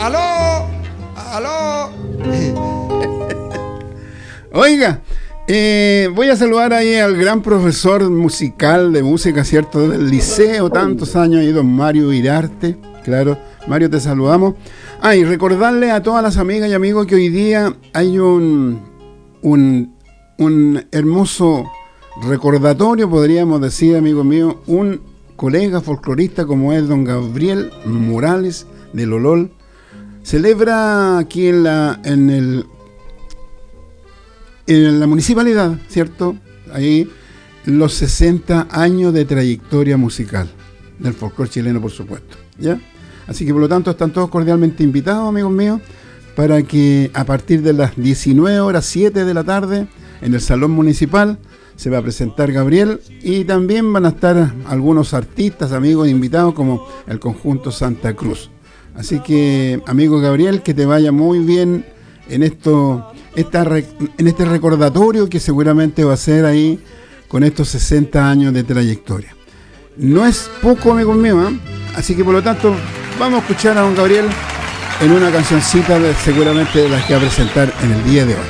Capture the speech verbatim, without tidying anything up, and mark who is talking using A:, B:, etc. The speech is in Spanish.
A: ¡Aló! ¡Aló!
B: Oiga, eh, voy a saludar ahí al gran profesor musical de música, ¿cierto? Del liceo, tantos años ahí, don Mario Irarte. Claro, Mario, te saludamos. Ah, y recordarle a todas las amigas y amigos que hoy día hay un, un, un hermoso recordatorio, podríamos decir, amigo mío, un colega folclorista como es don Gabriel Morales de Lolol. Celebra aquí en la, en el, en la municipalidad, ¿cierto? Ahí los sesenta años de trayectoria musical del folclore chileno, por supuesto, ¿ya? Así que por lo tanto están todos cordialmente invitados, amigos míos, para que a partir de las diecinueve horas, siete de la tarde, en el Salón Municipal, se va a presentar Gabriel y también van a estar algunos artistas, amigos invitados, como el conjunto Santa Cruz. Así que, amigo Gabriel, que te vaya muy bien en esto, esta, en este recordatorio que seguramente va a ser ahí con estos sesenta años de trayectoria. No es poco, amigos míos, ¿eh? Así que por lo tanto vamos a escuchar a don Gabriel en una cancioncita de, seguramente de las que va a presentar en el día de hoy.